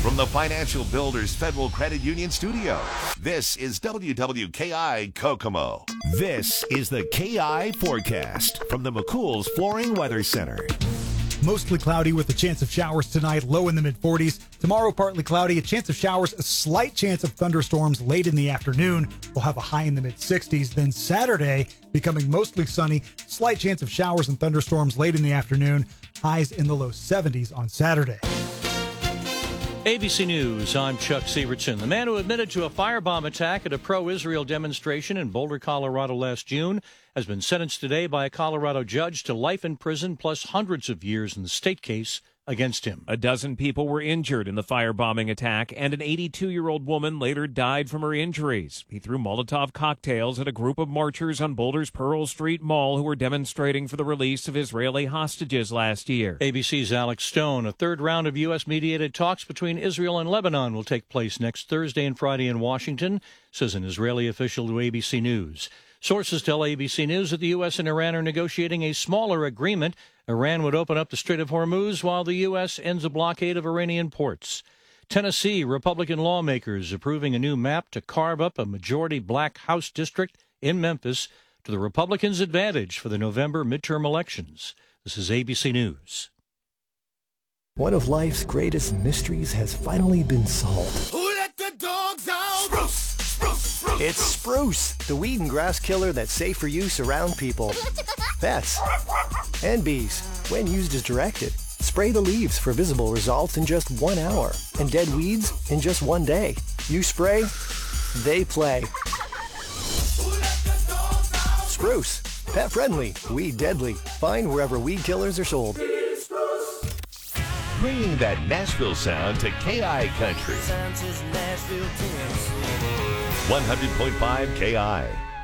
From the Financial Builders Federal Credit Union studio, this is WWKI Kokomo. This is the KI forecast from the McCool's Flooring Weather Center. Mostly cloudy with a chance of showers tonight, low in the mid-40s. Tomorrow, partly cloudy, a chance of showers, a slight chance of thunderstorms late in the afternoon. We'll have a high in the mid-60s. Then Saturday, becoming mostly sunny, slight chance of showers and thunderstorms late in the afternoon. Highs in the low 70s on Saturday. ABC News, I'm Chuck Severson. The man who admitted to a firebomb attack at a pro-Israel demonstration in Boulder, Colorado last June has been sentenced today by a Colorado judge to life in prison plus hundreds of years in the state case against him. A dozen people were injured in the firebombing attack, and an 82-year-old woman later died from her injuries. He threw Molotov cocktails at a group of marchers on Boulder's Pearl Street Mall who were demonstrating for the release of Israeli hostages last year. ABC's Alex Stone. A third round of U.S.-mediated talks between Israel and Lebanon will take place next Thursday and Friday in Washington, says an Israeli official to ABC News. Sources tell ABC News that the U.S. and Iran are negotiating a smaller agreement. Iran would open up the Strait of Hormuz while the U.S. ends a blockade of Iranian ports. Tennessee Republican lawmakers approving a new map to carve up a majority black House district in Memphis to the Republicans' advantage for the November midterm elections. This is ABC News. One of life's greatest mysteries has finally been solved. Who let the dogs out? Spruce! It's Spruce, the weed and grass killer that's safe for use around people, pets, and bees. When used as directed, spray the leaves for visible results in just 1 hour and dead weeds in just 1 day. You spray, they play. Spruce, pet friendly, weed deadly. Find wherever weed killers are sold. Bringing that Nashville sound to KI Country. 100.5 KI.